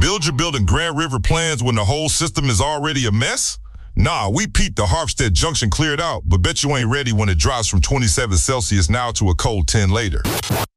Build your building Grand River plans when the whole system is already a mess? Nah, we peeped the Harpstead Junction cleared out, but bet you ain't ready when it drops from 27 Celsius now to a cold 10 later.